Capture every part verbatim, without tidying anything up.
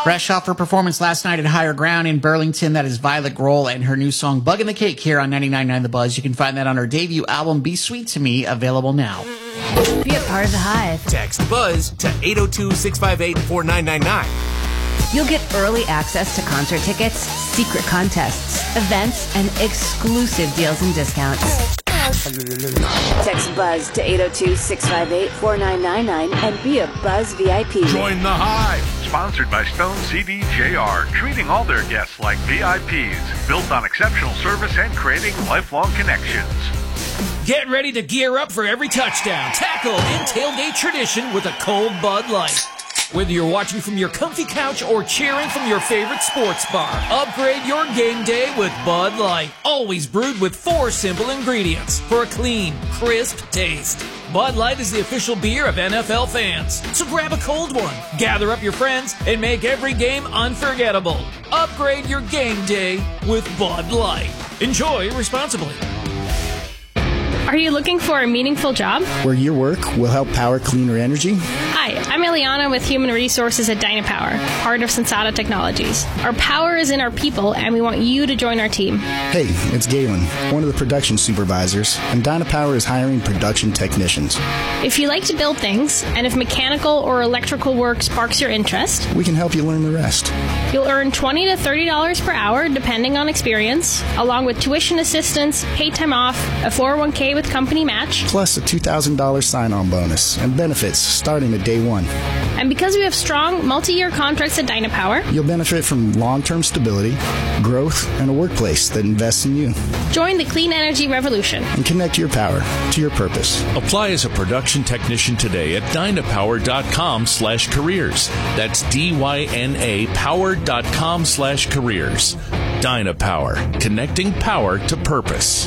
Fresh off her performance last night at Higher Ground in Burlington, that is Violet Grohl and her new song Bug in the Cake here on ninety-nine point nine The Buzz. You can find that on her debut album Be Sweet to Me, available now. Be a part of the Hive. Text BUZZ to eight oh two, six five eight, four nine nine nine. You'll get early access to concert tickets, secret contests, events, and exclusive deals and discounts. Text BUZZ to eight oh two, six five eight, four nine nine nine and be a Buzz V I P. Join the Hive. Sponsored by Stone C D J R, treating all their guests like V I Ps, built on exceptional service and creating lifelong connections. Get ready to gear up for every touchdown, tackle, and tailgate tradition with a cold Bud Light. Whether you're watching from your comfy couch or cheering from your favorite sports bar, upgrade your game day with Bud Light. Always brewed with four simple ingredients for a clean, crisp taste. Bud Light is the official beer of N F L fans. So grab a cold one, gather up your friends, and make every game unforgettable. Upgrade your game day with Bud Light. Enjoy responsibly. Are you looking for a meaningful job? Where your work will help power cleaner energy? Hi, I'm Eliana with Human Resources at Dynapower, part of Sensata Technologies. Our power is in our people, and we want you to join our team. Hey, it's Galen, one of the production supervisors, and Dynapower is hiring production technicians. If you like to build things, and if mechanical or electrical work sparks your interest, we can help you learn the rest. You'll earn twenty to thirty dollars per hour, depending on experience, along with tuition assistance, paid time off, a four oh one k with company match, plus a two thousand dollars sign-on bonus and benefits starting at day one. And because we have strong multi-year contracts at Dynapower, you'll benefit from long-term stability, growth, and a workplace that invests in you. Join the clean energy revolution and connect your power to your purpose. Apply as a production technician today at dynapower.com slash careers. That's D-Y-N-A power.com slash careers. Dynapower, connecting power to purpose.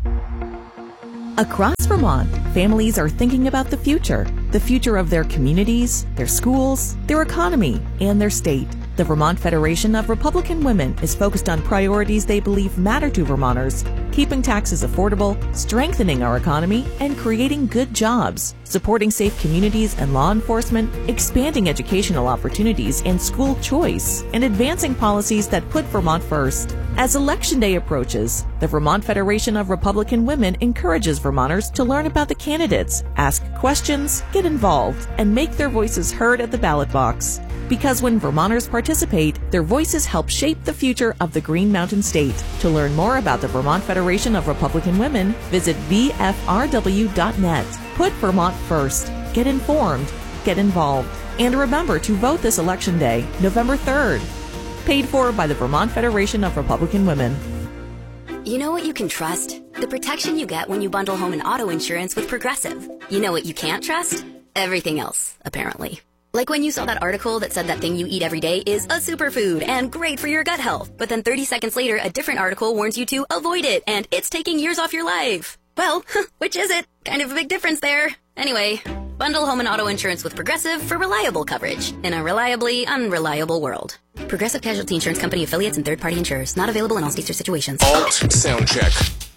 Across Vermont, families are thinking about the future, the future of their communities, their schools, their economy, and their state. The Vermont Federation of Republican Women is focused on priorities they believe matter to Vermonters, keeping taxes affordable, strengthening our economy, and creating good jobs, supporting safe communities and law enforcement, expanding educational opportunities and school choice, and advancing policies that put Vermont first. As Election Day approaches, the Vermont Federation of Republican Women encourages Vermonters to learn about the candidates, ask questions, get involved, and make their voices heard at the ballot box. Because when Vermonters participate, their voices help shape the future of the Green Mountain State. To learn more about the Vermont Federation of Republican Women, visit v f r w dot net. Put Vermont first. Get informed. Get involved. And remember to vote this Election Day, November third. Paid for by the Vermont Federation of Republican Women. You know what you can trust? The protection you get when you bundle home and auto insurance with Progressive. You know what you can't trust? Everything else, apparently. Like when you saw that article that said that thing you eat every day is a superfood and great for your gut health, but then thirty seconds later, a different article warns you to avoid it and it's taking years off your life. Well, which is it? Kind of a big difference there. Anyway, bundle home and auto insurance with Progressive for reliable coverage in a reliably unreliable world. Progressive Casualty Insurance Company affiliates and third-party insurers. Not available in all states or situations. Alt sound check.